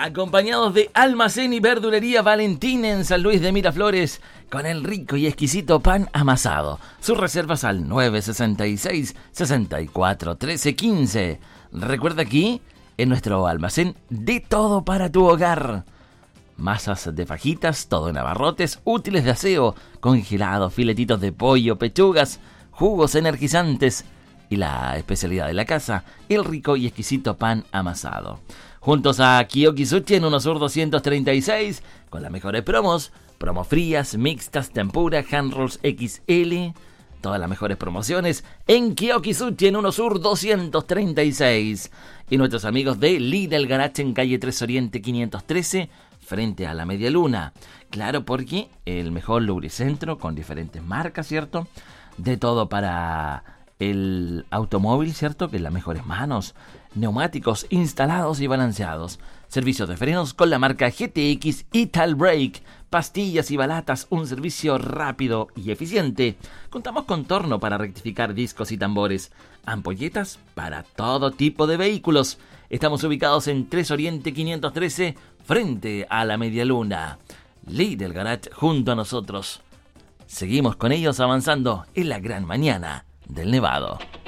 Acompañados de Almacén y Verdulería Valentín en San Luis de Miraflores, con el rico y exquisito pan amasado. Sus reservas al 966-641315. Recuerda aquí, en nuestro almacén, de todo para tu hogar. Masas de fajitas, todo en abarrotes, útiles de aseo, congelados, filetitos de pollo, pechugas, jugos energizantes y la especialidad de la casa, el rico y exquisito pan amasado. Juntos a Kiyoki Sushi en Unosur 236, con las mejores promos frías, mixtas, tempura, hand rolls XL, todas las mejores promociones en Kiyoki Sushi en Unosur 236. Y nuestros amigos de Lidl Garage en calle 3 Oriente 513, frente a la Media Luna. Claro, porque el mejor lubricentro con diferentes marcas, ¿cierto? De todo para el automóvil, ¿cierto? Que las mejores manos, neumáticos instalados y balanceados, servicios de frenos con la marca GTX Ital Brake, pastillas y balatas, un servicio rápido y eficiente. Contamos con torno para rectificar discos y tambores, ampolletas para todo tipo de vehículos. Estamos ubicados en 3 Oriente 513, frente a la Media Luna. Lidl Garage junto a nosotros. Seguimos con ellos avanzando en la gran mañana del Nevado.